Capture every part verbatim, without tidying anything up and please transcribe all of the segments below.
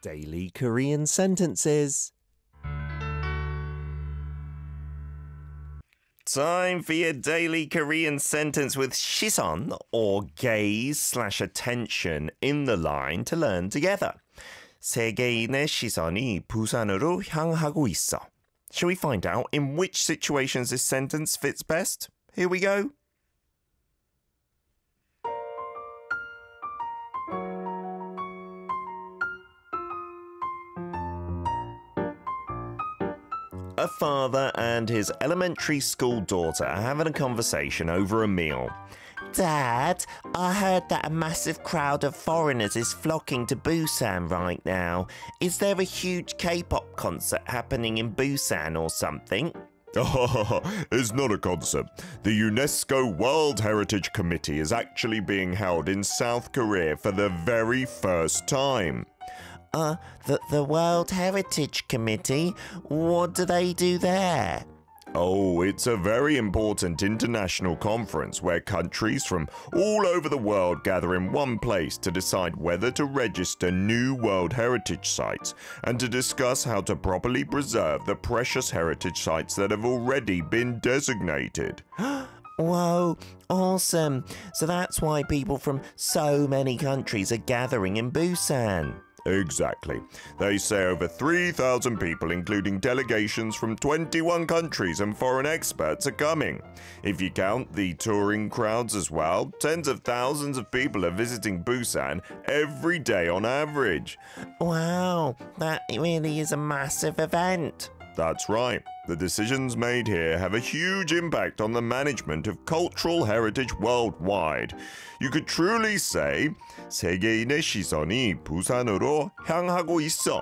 Daily Korean sentences. Time for your daily Korean sentence with 시선 or gaze slash attention in the line to learn together. 세계인의 시선이 부산으로 향하고 있어. Shall we find out in which situations this sentence fits best? Here we go. A father and his elementary school daughter are having a conversation over a meal. Dad, I heard that a massive crowd of foreigners is flocking to Busan right now. Is there a huge K-pop concert happening in Busan or something? Oh, it's not a concert. The UNESCO World Heritage Committee is actually being held in South Korea for the very first time. Uh, the, the World Heritage Committee? What do they do there? Oh, it's a very important international conference where countries from all over the world gather in one place to decide whether to register new World Heritage Sites and to discuss how to properly preserve the precious heritage sites that have already been designated. Whoa, awesome. So that's why people from so many countries are gathering in Busan. Exactly. They say over three thousand people, including delegations from twenty-one countries and foreign experts, are coming. If you count the touring crowds as well, tens of thousands of people are visiting Busan every day on average. Wow, that really is a massive event. That's right. The decisions made here have a huge impact on the management of cultural heritage worldwide. You could truly say 세계인의 시선이 부산으로 향하고 있어.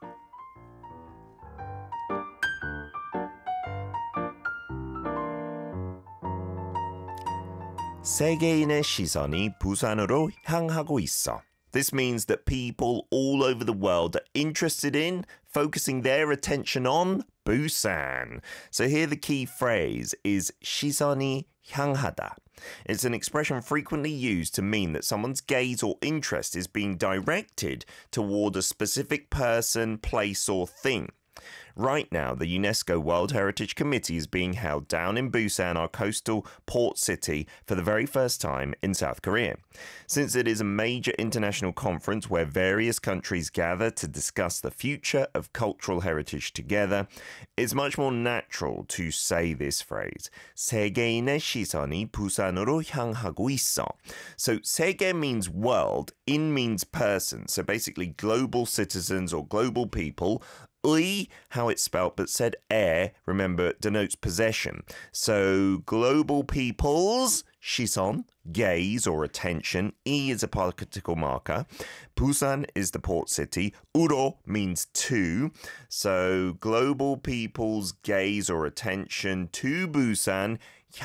세계인의 시선이 부산으로 향하고 있어. This means that people all over the world are interested in, focusing their attention on Busan. So here the key phrase is 시선이 향하다. It's an expression frequently used to mean that someone's gaze or interest is being directed toward a specific person, place, or thing. Right now, the UNESCO World Heritage Committee is being held down in Busan, our coastal port city, for the very first time in South Korea. Since it is a major international conference where various countries gather to discuss the future of cultural heritage together, it's much more natural to say this phrase. 세계인의 시선이 부산으로 향하고 있어. So 세계 means world, in means person. So basically global citizens or global people. 의, how it's spelt, but said 에, remember, denotes possession. So global peoples, 시선, gaze or attention. 이 is a particle marker. Busan is the port city. 우로 means to. So global people's gaze or attention to Busan.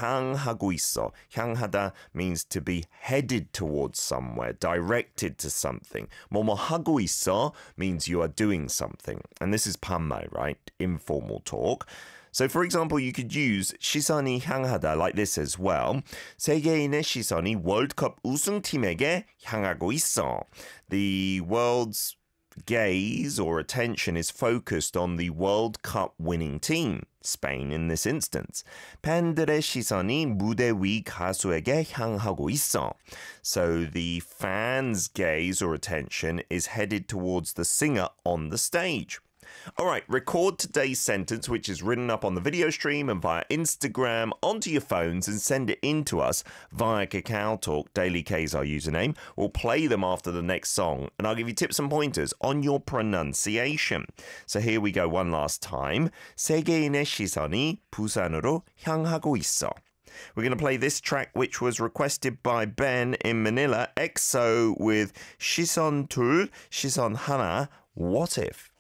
향하고 있어. 향하다 means to be headed towards somewhere, directed to something. 뭐뭐 하고 있어 means you are doing something. And this is 반말, right? Informal talk. So, for example, you could use 시선이 향하다 like this as well. 세계인의 시선이 월드컵 우승팀에게 향하고 있어. The world's gaze or attention is focused on the World Cup winning team, Spain in this instance. 팬들의 시선이 무대 위 가수에게 향하고 있어. So the fans' gaze or attention is headed towards the singer on the stage. All right, record today's sentence, which is written up on the video stream and via Instagram onto your phones and send it in to us via Kakao Talk. Daily K is our username. We'll play them after the next song, and I'll give you tips and pointers on your pronunciation. So here we go one last time. 세계인의 시선이 부산으로 향하고 있어. We're going to play this track, which was requested by Ben in Manila, E X O with 시선 둘, 시선 하나, What If?